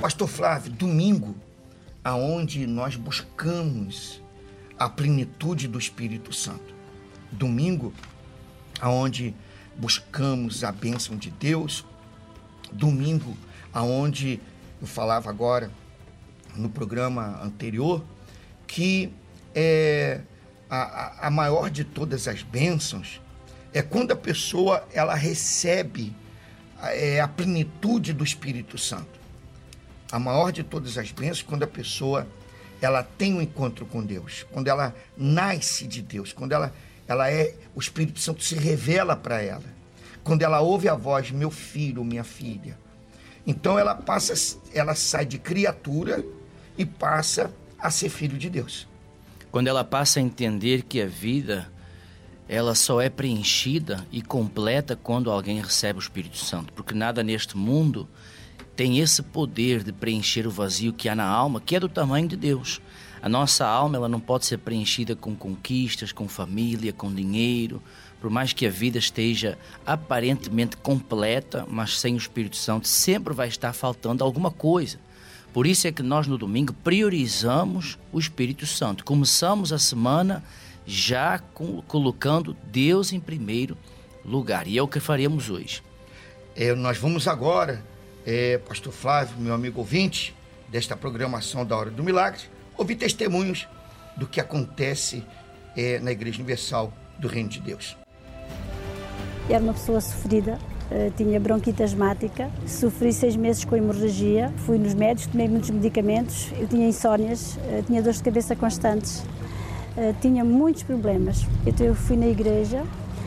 Pastor Flávio, domingo, aonde nós buscamos a plenitude do Espírito Santo. Domingo, aonde buscamos a bênção de Deus. Domingo, aonde eu falava agora no programa anterior, que a maior de todas as bênçãos é quando a pessoa ela recebe a plenitude do Espírito Santo. A maior de todas as bênçãos é quando a pessoa ela tem um encontro com Deus, quando ela nasce de Deus, quando o Espírito Santo se revela para ela, quando ela ouve a voz, meu filho, minha filha. Então ela sai de criatura e passa a ser filho de Deus. Quando ela passa a entender que a vida, ela só é preenchida e completa quando alguém recebe o Espírito Santo, porque nada neste mundo tem esse poder de preencher o vazio que há na alma, que é do tamanho de Deus. A nossa alma ela não pode ser preenchida com conquistas, com família, com dinheiro. Por mais que a vida esteja aparentemente completa, mas sem o Espírito Santo, sempre vai estar faltando alguma coisa. Por isso é que nós no domingo priorizamos o Espírito Santo. Começamos a semana já colocando Deus em primeiro lugar. E é o que faremos hoje. Nós vamos agora, Pastor Flávio, meu amigo ouvinte, desta programação da Hora do Milagre, ouvir testemunhos do que acontece na Igreja Universal do Reino de Deus. Era uma pessoa sofrida, tinha bronquite asmática, sofri 6 meses com hemorragia, fui nos médicos, tomei muitos medicamentos, eu tinha insónias, tinha dores de cabeça constantes, tinha muitos problemas. Então eu fui na igreja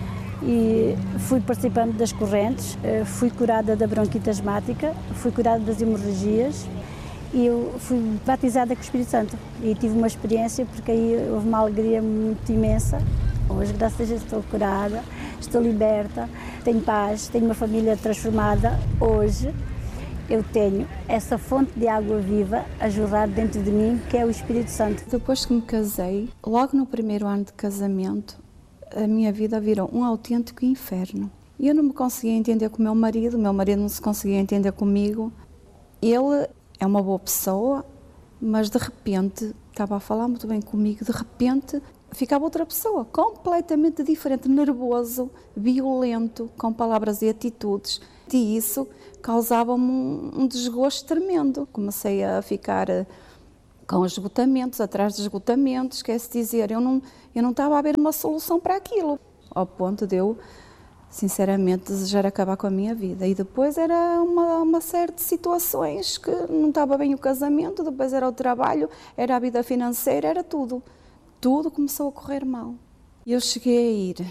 e fui participando das correntes, fui curada da bronquite asmática, fui curada das hemorragias e eu fui batizada com o Espírito Santo e tive uma experiência porque aí houve uma alegria muito imensa. Hoje, graças a Deus, estou curada, estou liberta, tenho paz, tenho uma família transformada. Hoje eu tenho essa fonte de água viva a jorrar dentro de mim, que é o Espírito Santo. Depois que me casei, logo no primeiro ano de casamento, a minha vida virou um autêntico inferno. E eu não me conseguia entender com o meu marido não se conseguia entender comigo. Ele é uma boa pessoa, mas de repente, estava a falar muito bem comigo, de repente ficava outra pessoa, completamente diferente, nervoso, violento, com palavras e atitudes. E isso causava-me um desgosto tremendo. Comecei a ficar com esgotamentos, atrás de esgotamentos, quer-se dizer, eu não estava a ver uma solução para aquilo, ao ponto de eu, sinceramente, desejar acabar com a minha vida. E depois era uma série de situações que não estava bem o casamento, depois era o trabalho, era a vida financeira, era tudo. Tudo começou a correr mal. Eu cheguei a ir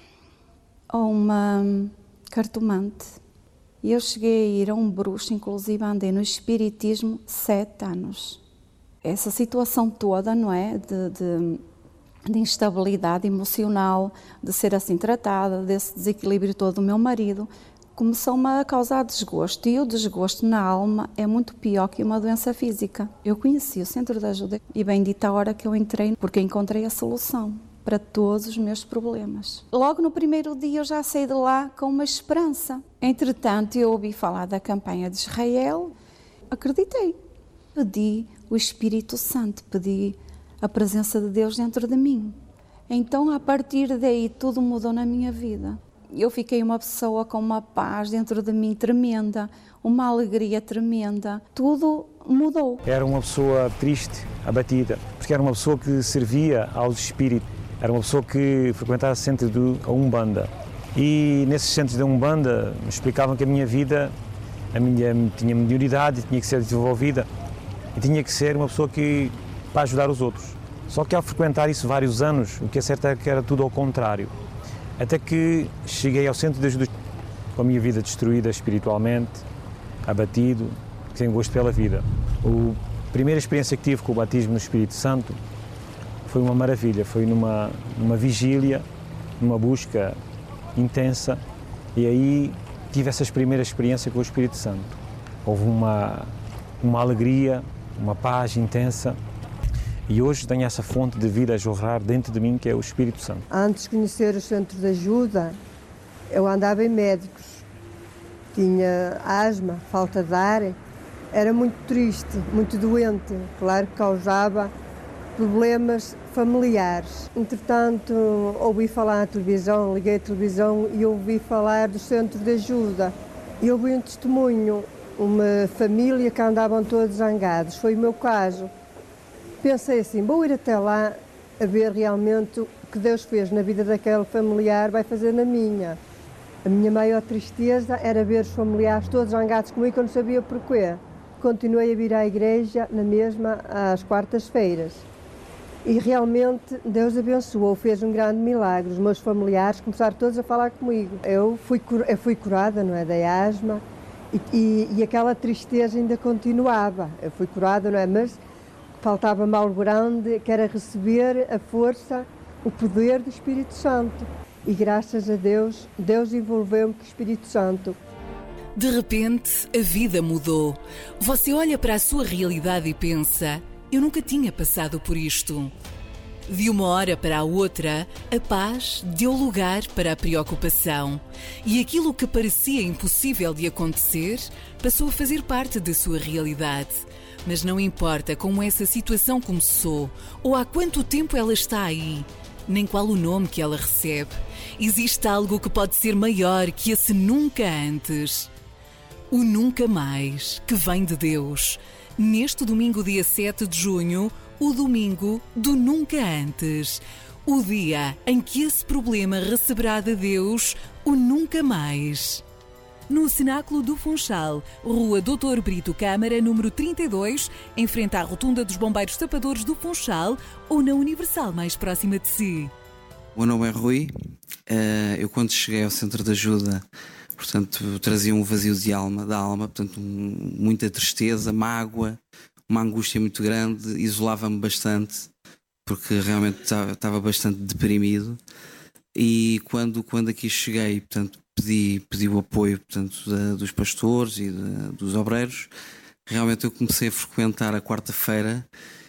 a uma cartomante, eu cheguei a ir a um bruxo, inclusive andei no espiritismo 7 anos. Essa situação toda, não é, de instabilidade emocional, de ser assim tratada, desse desequilíbrio todo do meu marido, começou-me a causar desgosto, e o desgosto na alma é muito pior que uma doença física. Eu conheci o Centro de Ajuda e bendita a hora que eu entrei, porque encontrei a solução para todos os meus problemas. Logo no primeiro dia eu já saí de lá com uma esperança. Entretanto, eu ouvi falar da campanha de Israel, acreditei. Pedi o Espírito Santo, pedi a presença de Deus dentro de mim. Então, a partir daí, tudo mudou na minha vida. Eu fiquei uma pessoa com uma paz dentro de mim tremenda, uma alegria tremenda, tudo mudou. Era uma pessoa triste, abatida, porque era uma pessoa que servia aos espíritos, era uma pessoa que frequentava centros de Umbanda. E nesses centros de Umbanda me explicavam que a minha vida, tinha mediunidade, tinha que ser desenvolvida e tinha que ser uma pessoa para ajudar os outros. Só que ao frequentar isso vários anos, o que é certo é que era tudo ao contrário. Até que cheguei ao Centro de Ajuda com a minha vida destruída espiritualmente, abatido, sem gosto pela vida. A primeira experiência que tive com o batismo no Espírito Santo foi uma maravilha, foi numa vigília, numa busca intensa, e aí tive essa primeira experiência com o Espírito Santo. Houve uma alegria, uma paz intensa. E hoje tenho essa fonte de vida a jorrar dentro de mim, que é o Espírito Santo. Antes de conhecer o Centro de Ajuda, eu andava em médicos. Tinha asma, falta de ar, Era muito triste, muito doente, claro que causava problemas familiares. Entretanto, ouvi falar na televisão, liguei a televisão e ouvi falar do centro de ajuda. E ouvi um testemunho, uma família que andavam todos zangados, foi o meu caso. Pensei assim, vou ir até lá a ver realmente o que Deus fez na vida daquele familiar, vai fazer na minha. A minha maior tristeza era ver os familiares todos zangados comigo, que eu não sabia porquê. Continuei a vir à igreja na mesma às quartas-feiras. E realmente Deus abençoou, fez um grande milagre. Os meus familiares começaram todos a falar comigo. Eu fui curada, não é, da asma, e aquela tristeza ainda continuava. Eu fui curada, não é, mas faltava-me algo grande, que era receber a força, o poder do Espírito Santo. E graças a Deus, Deus envolveu-me com o Espírito Santo. De repente, a vida mudou. Você olha para a sua realidade e pensa: eu nunca tinha passado por isto. De uma hora para a outra, a paz deu lugar para a preocupação. E aquilo que parecia impossível de acontecer, passou a fazer parte da sua realidade. Mas não importa como essa situação começou, ou há quanto tempo ela está aí, nem qual o nome que ela recebe. Existe algo que pode ser maior que esse nunca antes. O nunca mais, que vem de Deus. Neste domingo, dia 7 de junho, o domingo do nunca antes. O dia em que esse problema receberá de Deus o nunca mais. No Cenáculo do Funchal, Rua Doutor Brito Câmara, número 32, em frente à Rotunda dos Bombeiros Tapadores do Funchal, ou na Universal mais próxima de si. O meu nome é Rui. Eu, quando cheguei ao Centro de Ajuda, portanto, trazia um vazio da alma, portanto, muita tristeza, mágoa, uma angústia muito grande, isolava-me bastante, porque realmente estava bastante deprimido. E quando aqui cheguei, portanto, pedi o apoio, portanto, dos pastores e dos obreiros. Realmente eu comecei a frequentar a quarta-feira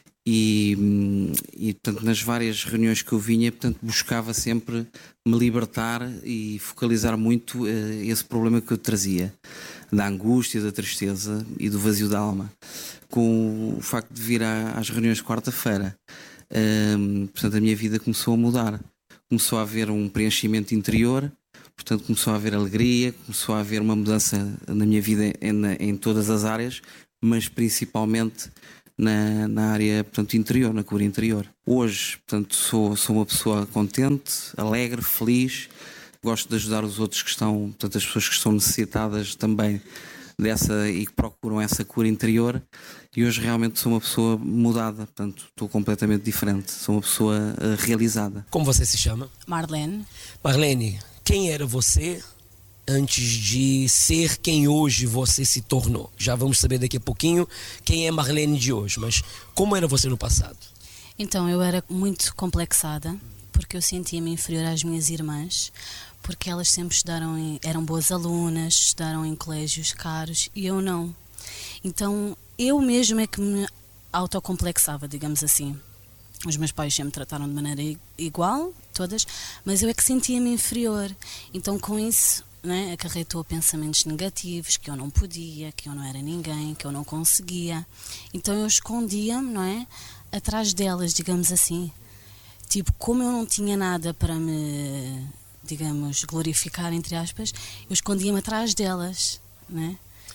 e portanto, nas várias reuniões que eu vinha, portanto, buscava sempre me libertar e focalizar muito esse problema que eu trazia, da angústia, da tristeza e do vazio da alma. Com o facto de vir às reuniões de quarta-feira, portanto, a minha vida começou a mudar. Começou a haver um preenchimento interior, portanto começou a haver alegria, começou a haver uma mudança na minha vida em todas as áreas, mas principalmente na área, portanto, interior, na cura interior. Hoje, portanto, sou uma pessoa contente, alegre, feliz, gosto de ajudar os outros que estão, portanto, as pessoas que estão necessitadas também dessa e que procuram essa cura interior, e hoje realmente sou uma pessoa mudada, portanto estou completamente diferente, sou uma pessoa realizada. Como você se chama? Marlene. Marlene, quem era você antes de ser quem hoje você se tornou? Já vamos saber daqui a pouquinho quem é Marlene de hoje, mas como era você no passado? Então, eu era muito complexada, porque eu sentia-me inferior às minhas irmãs, porque elas sempre eram boas alunas, estudaram em colégios caros e eu não. Então, eu mesma é que me autocomplexava, digamos assim. Os meus pais sempre me trataram de maneira igual, todas, mas eu é que sentia-me inferior. Então, com isso, né, acarretou pensamentos negativos, que eu não podia, que eu não era ninguém, que eu não conseguia. Então, eu escondia-me, não é, atrás delas, digamos assim. Tipo, como eu não tinha nada para me, digamos, glorificar, entre aspas, eu escondia-me atrás delas, né?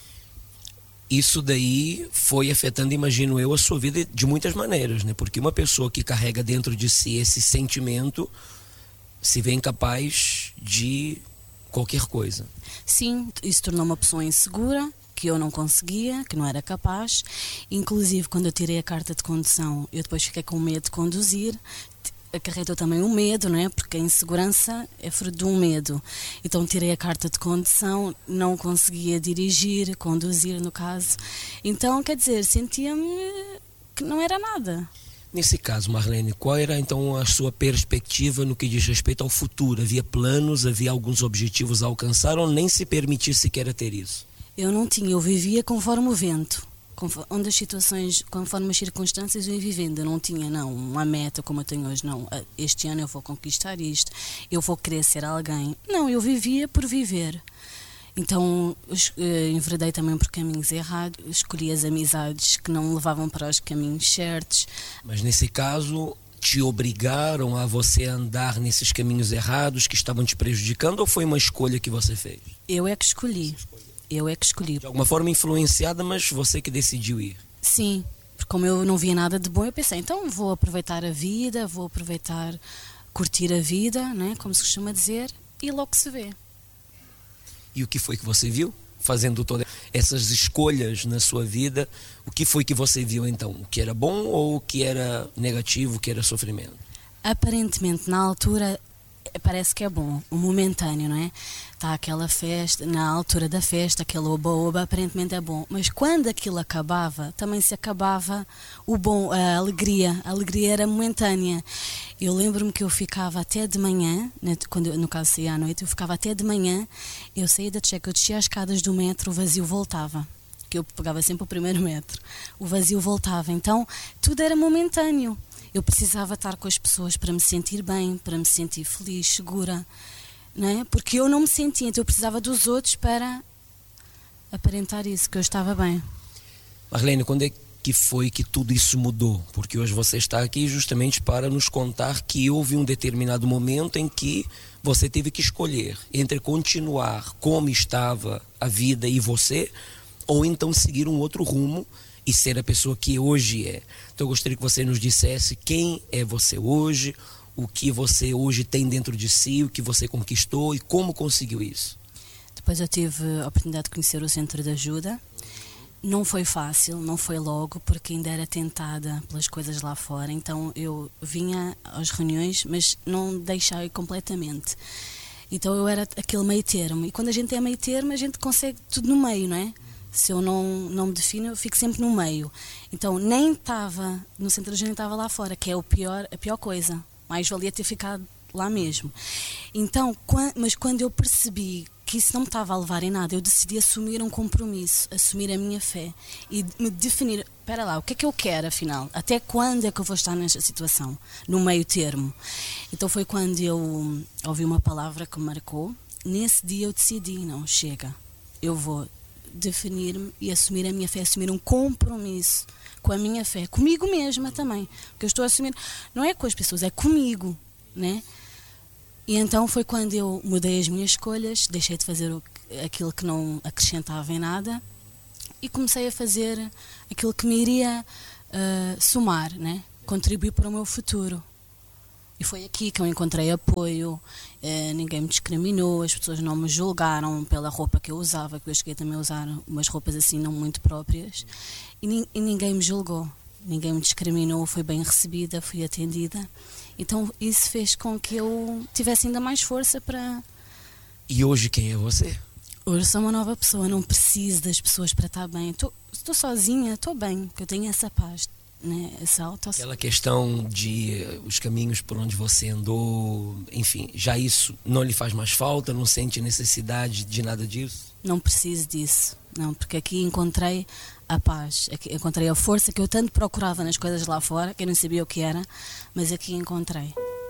Isso daí foi afetando, imagino eu, a sua vida de muitas maneiras, né? Porque uma pessoa que carrega dentro de si esse sentimento se vê incapaz de qualquer coisa. Sim, isso tornou uma pessoa insegura, que eu não conseguia, que não era capaz. Inclusive, quando eu tirei a carta de condução, eu depois fiquei com medo de conduzir. Acarretou também o medo, não é? Porque a insegurança é fruto de um medo. Então tirei a carta de condução, não conseguia dirigir, conduzir no caso. Então, quer dizer, sentia-me que não era nada. Nesse caso, Marlene, qual era então a sua perspectiva no que diz respeito ao futuro? Havia planos, havia alguns objetivos a alcançar ou nem se permitir sequer a ter isso? Eu não tinha, eu vivia conforme o vento. Onde as situações, conforme as circunstâncias, eu ia vivendo. Eu não tinha, não, uma meta como eu tenho hoje, não. Este ano eu vou conquistar isto, eu vou querer ser alguém. Não, eu vivia por viver. Então enveredei também por caminhos errados, escolhi as amizades que não me levavam para os caminhos certos. Mas nesse caso, te obrigaram a você andar nesses caminhos errados que estavam te prejudicando, ou foi uma escolha que você fez? Eu é que escolhi. De alguma forma influenciada, mas você que decidiu ir? Sim, porque como eu não via nada de bom, eu pensei, então vou aproveitar a vida, curtir a vida, né, como se costuma dizer, e logo se vê. E o que foi que você viu? Fazendo todas essas escolhas na sua vida, o que foi que você viu então? O que era bom ou o que era negativo, o que era sofrimento? Aparentemente, na altura, parece que é bom, o momentâneo, não é? Está aquela festa, na altura da festa, aquele oba-oba, aparentemente é bom. Mas quando aquilo acabava, também se acabava o bom, a alegria era momentânea. Eu lembro-me que eu ficava até de manhã, quando no caso saía à noite, eu ficava até de manhã, eu saía da checa, eu descia as escadas do metro, o vazio voltava. Que eu pegava sempre o primeiro metro, o vazio voltava. Então, tudo era momentâneo. Eu precisava estar com as pessoas para me sentir bem, para me sentir feliz, segura, não é? Porque eu não me sentia, então eu precisava dos outros para aparentar isso, que eu estava bem. Marlene, quando é que foi que tudo isso mudou? Porque hoje você está aqui justamente para nos contar que houve um determinado momento em que você teve que escolher entre continuar como estava a vida e você, ou então seguir um outro rumo e ser a pessoa que hoje é. Então eu gostaria que você nos dissesse quem é você hoje, o que você hoje tem dentro de si, o que você conquistou e como conseguiu isso. Depois eu tive a oportunidade de conhecer o Centro de Ajuda. Não foi fácil, não foi logo, porque ainda era tentada pelas coisas lá fora. Então eu vinha às reuniões, mas não deixei completamente. Então eu era aquele meio termo. E quando a gente é meio termo, a gente consegue tudo no meio, não é? Se eu não me defino, eu fico sempre no meio. Então nem estava no Centro de Ajuda, nem estava lá fora, que é a pior coisa. Mais valia ter ficado lá mesmo. Então, mas quando eu percebi que isso não me estava a levar em nada, eu decidi assumir um compromisso, assumir a minha fé e me definir, espera lá, o que é que eu quero afinal? Até quando é que eu vou estar nesta situação? No meio termo. Então foi quando eu ouvi uma palavra que me marcou. Nesse dia eu decidi, não, chega, eu vou definir-me e assumir a minha fé, assumir um compromisso com a minha fé, comigo mesma também, porque eu estou a assumir, não é com as pessoas, é comigo, né? E então foi quando eu mudei as minhas escolhas, deixei de fazer aquilo que não acrescentava em nada e comecei a fazer aquilo que me iria somar, né? Contribuir para o meu futuro. E foi aqui que eu encontrei apoio, ninguém me discriminou, as pessoas não me julgaram pela roupa que eu usava, que eu cheguei também a usar umas roupas assim não muito próprias, e ninguém me julgou, ninguém me discriminou, fui bem recebida, fui atendida. Então isso fez com que eu tivesse ainda mais força para... E hoje quem é você? Hoje sou uma nova pessoa, não preciso das pessoas para estar bem. Estou sozinha, estou bem, porque eu tenho essa paz. Né, aquela questão de os caminhos por onde você andou, enfim, já isso não lhe faz mais falta, não sente necessidade de nada disso? Não preciso disso, não, porque aqui encontrei a paz, aqui encontrei a força que eu tanto procurava nas coisas lá fora, que eu não sabia o que era, mas aqui encontrei.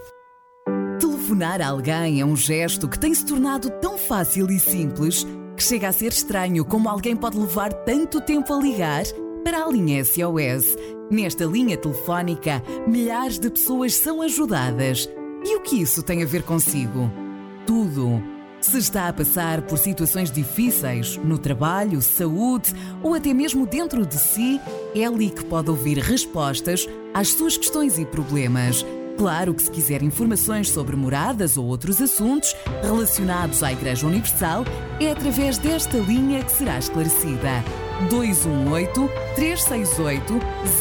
Telefonar a alguém é um gesto que tem se tornado tão fácil e simples que chega a ser estranho como alguém pode levar tanto tempo a ligar para a linha SOS. Nesta linha telefónica, milhares de pessoas são ajudadas. E o que isso tem a ver consigo? Tudo. Se está a passar por situações difíceis, no trabalho, saúde ou até mesmo dentro de si, é ali que pode ouvir respostas às suas questões e problemas. Claro que se quiser informações sobre moradas ou outros assuntos relacionados à Igreja Universal, é através desta linha que será esclarecida. 218-368-008.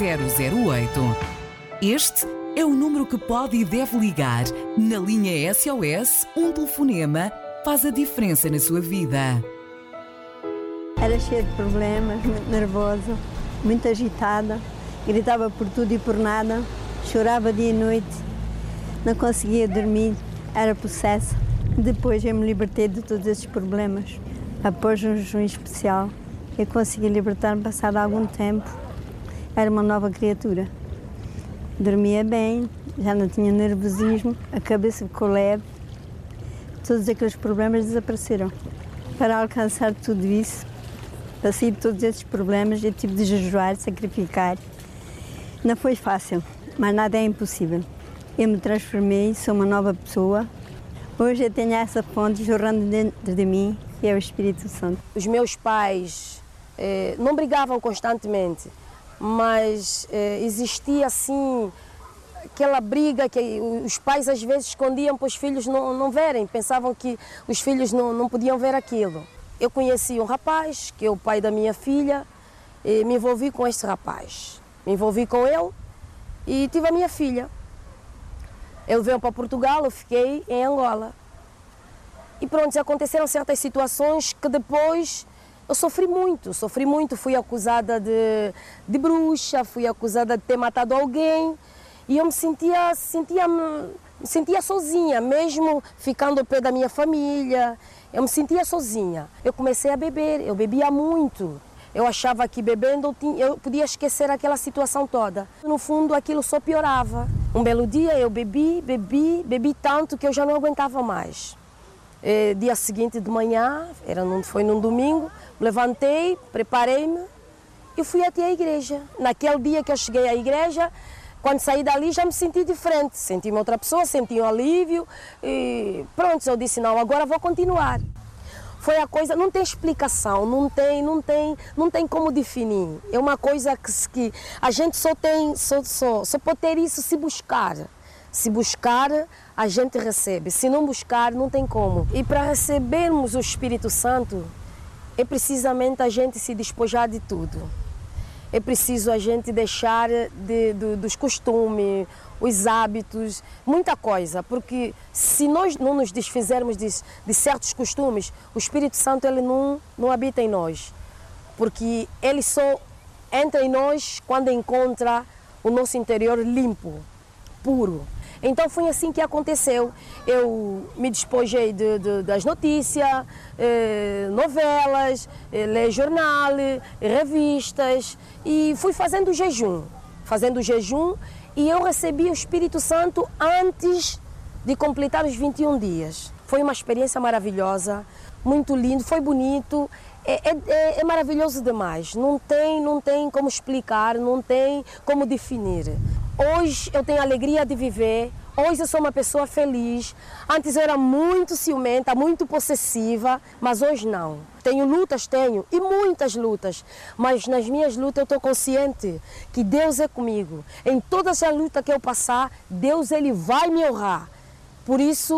Este é o número que pode e deve ligar. Na linha SOS, um telefonema faz a diferença na sua vida. Era cheia de problemas, muito nervosa, muito agitada, gritava por tudo e por nada, chorava dia e noite, não conseguia dormir, era possessa. Depois eu me libertei de todos esses problemas. Após um jejum especial, eu consegui libertar-me passado algum tempo. Era uma nova criatura. Dormia bem, já não tinha nervosismo, a cabeça ficou leve. Todos aqueles problemas desapareceram. Para alcançar tudo isso, para sair de todos esses problemas, eu tive de jejuar, sacrificar. Não foi fácil, mas nada é impossível. Eu me transformei, sou uma nova pessoa. Hoje eu tenho essa fonte jorrando dentro de mim, que é o Espírito Santo. Os meus pais não brigavam constantemente, mas existia assim aquela briga que os pais às vezes escondiam para os filhos não verem, pensavam que os filhos não podiam ver aquilo. Eu conheci um rapaz, que é o pai da minha filha, e me envolvi com este rapaz. Me envolvi com ele e tive a minha filha. Ele veio para Portugal, eu fiquei em Angola. E pronto, aconteceram certas situações que depois eu sofri muito. Fui acusada de bruxa, fui acusada de ter matado alguém. E eu me sentia sozinha, mesmo ficando ao pé da minha família. Eu me sentia sozinha. Eu comecei a beber, eu bebia muito. Eu achava que bebendo eu podia esquecer aquela situação toda. No fundo, aquilo só piorava. Um belo dia eu bebi tanto que eu já não aguentava mais. Dia seguinte de manhã, foi num domingo, levantei, preparei-me e fui até a igreja. Naquele dia que eu cheguei à igreja, quando saí dali já me senti diferente. Senti-me outra pessoa, senti um alívio e pronto, eu disse, não, agora vou continuar. Foi a coisa, não tem explicação, não tem como definir. É uma coisa que a gente só pode ter isso se buscar. Se buscar, a gente recebe. Se não buscar, não tem como. E para recebermos o Espírito Santo, é precisamente a gente se despojar de tudo. É preciso a gente deixar dos costumes, os hábitos, muita coisa, porque se nós não nos desfizermos de certos costumes, o Espírito Santo ele não habita em nós, porque ele só entra em nós quando encontra o nosso interior limpo, puro. Então foi assim que aconteceu. Eu me despojei das notícias, novelas, ler jornal, revistas e fui fazendo jejum. E eu recebi o Espírito Santo antes de completar os 21 dias. Foi uma experiência maravilhosa, muito lindo, foi bonito, é maravilhoso demais. Não tem como explicar, não tem como definir. Hoje eu tenho a alegria de viver, hoje eu sou uma pessoa feliz. Antes eu era muito ciumenta, muito possessiva, mas hoje não. Tenho, e muitas lutas, mas nas minhas lutas eu estou consciente que Deus é comigo. Em todas as lutas que eu passar, Deus ele vai me honrar. Por isso,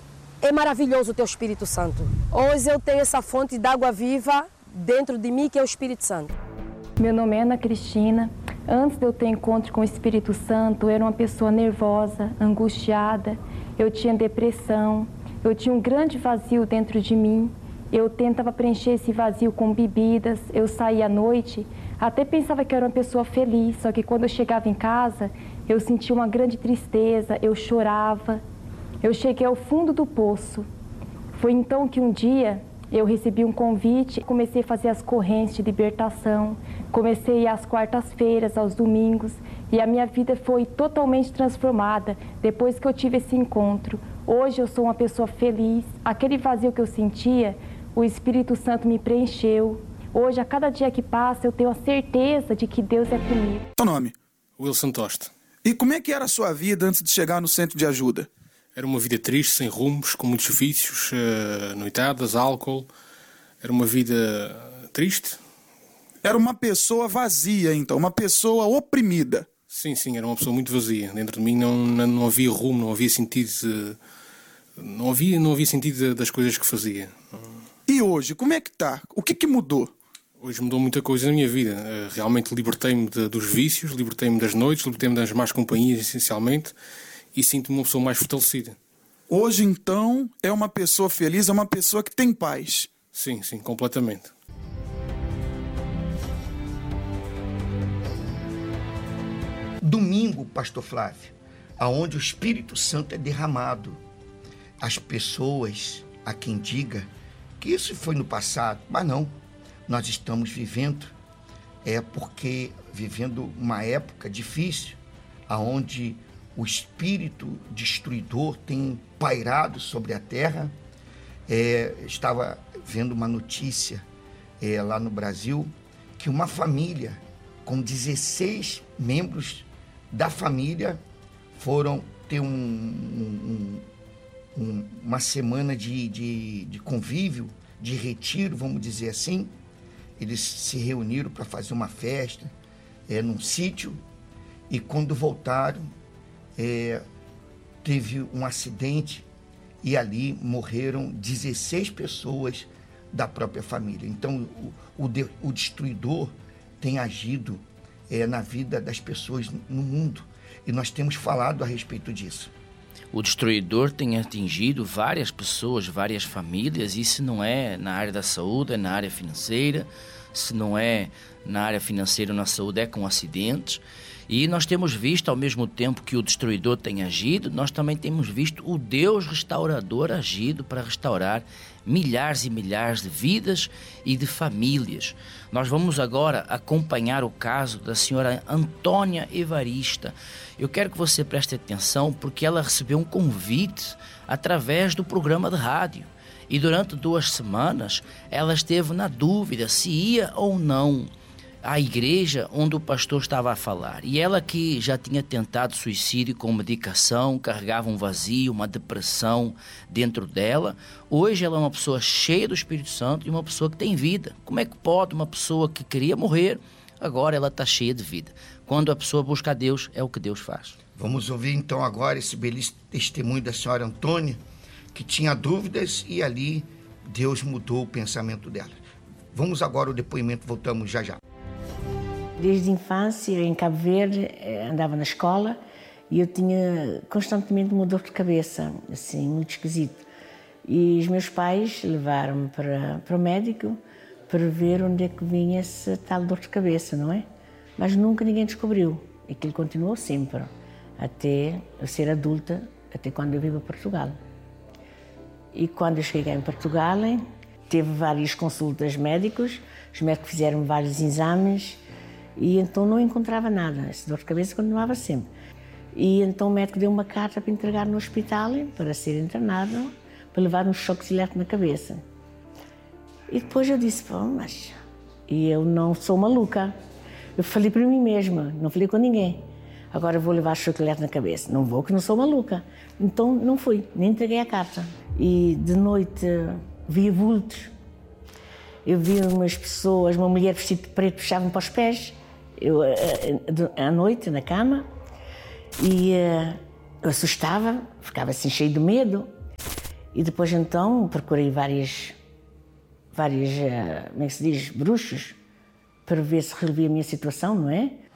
é maravilhoso o teu Espírito Santo. Hoje eu tenho essa fonte de água viva dentro de mim, que é o Espírito Santo. Meu nome é Ana Cristina. Antes de eu ter encontro com o Espírito Santo, eu era uma pessoa nervosa, angustiada, eu tinha depressão, eu tinha um grande vazio dentro de mim. Eu tentava preencher esse vazio com bebidas, eu saía à noite, até pensava que eu era uma pessoa feliz, só que quando eu chegava em casa, eu sentia uma grande tristeza, eu chorava, eu cheguei ao fundo do poço. Foi então que um dia eu recebi um convite, comecei a fazer as correntes de libertação, comecei a ir às quartas-feiras, aos domingos, e a minha vida foi totalmente transformada depois que eu tive esse encontro. Hoje eu sou uma pessoa feliz, aquele vazio que eu sentia, o Espírito Santo me preencheu. Hoje, a cada dia que passa, eu tenho a certeza de que Deus é comigo. Seu nome? Wilson Toste. E como é que era a sua vida antes de chegar no centro de ajuda? Era uma vida triste, sem rumos, com muitos vícios, noitadas, álcool. Era uma vida triste. Era uma pessoa vazia, então, uma pessoa oprimida. Sim, era uma pessoa muito vazia. Dentro de mim não havia rumo, não havia sentido, não havia sentido das coisas que fazia. E hoje, como é que está? O que mudou? Hoje mudou muita coisa na minha vida. Realmente libertei-me dos vícios, libertei-me das noites, libertei-me das más companhias, essencialmente, e sinto-me uma pessoa mais fortalecida. Hoje, então, é uma pessoa feliz, é uma pessoa que tem paz. Sim, completamente. Domingo, pastor Flávio, aonde o Espírito Santo é derramado. As pessoas, há quem diga que isso foi no passado, mas não. Nós estamos vivendo, vivendo uma época difícil, aonde o espírito destruidor tem pairado sobre a terra Estava vendo uma notícia lá no Brasil que uma família com 16 membros da família foram ter uma semana de convívio, de retiro, vamos dizer assim. Eles se reuniram para fazer uma festa num sítio, e quando voltaram, teve um acidente e ali morreram 16 pessoas da própria família. Então, o destruidor tem agido na vida das pessoas no mundo, e nós temos falado a respeito disso. O destruidor tem atingido várias pessoas, várias famílias, e se não é na área da saúde, é na área financeira, se não é na área financeira ou na saúde, é com acidentes. E nós temos visto, ao mesmo tempo que o destruidor tem agido, nós também temos visto o Deus restaurador agido para restaurar milhares e milhares de vidas e de famílias. Nós vamos agora acompanhar o caso da senhora Antônia Evarista. Eu quero que você preste atenção, porque ela recebeu um convite através do programa de rádio. E durante 2 semanas ela esteve na dúvida se ia ou não à igreja onde o pastor estava a falar. E ela, que já tinha tentado suicídio com medicação, carregava um vazio, uma depressão dentro dela, hoje ela é uma pessoa cheia do Espírito Santo e uma pessoa que tem vida. Como é que pode uma pessoa que queria morrer, agora ela está cheia de vida? Quando a pessoa busca a Deus, é o que Deus faz. Vamos ouvir então agora esse belíssimo testemunho da senhora Antônia, que tinha dúvidas, e ali Deus mudou o pensamento dela. Vamos agora ao depoimento, voltamos já já. Desde a infância, em Cabo Verde, andava na escola e eu tinha constantemente uma dor de cabeça, assim, muito esquisito. E os meus pais levaram-me para o médico para ver onde é que vinha essa tal dor de cabeça, não é? Mas nunca ninguém descobriu. Aquilo continuou sempre, até eu ser adulta, até quando eu vim para Portugal. E quando eu cheguei em Portugal, teve várias consultas médicos, os médicos fizeram vários exames, e então não encontrava nada. Essa dor de cabeça continuava sempre. E então o médico deu uma carta para entregar no hospital para ser internado, para levar uns choques elétricos na cabeça. E depois eu disse, mas eu não sou maluca. Eu falei para mim mesma, não falei com ninguém. Agora eu vou levar choque elétrico na cabeça. Não vou, que não sou maluca. Então não fui, nem entreguei a carta. E de noite via vultos. Eu vi umas pessoas, uma mulher vestida de preto, puxava-me para os pés. Eu, à noite, na cama, e eu assustava, ficava assim cheio de medo. E depois então procurei vários, como é que se diz, bruxos, para ver se resolvia a minha situação, não é?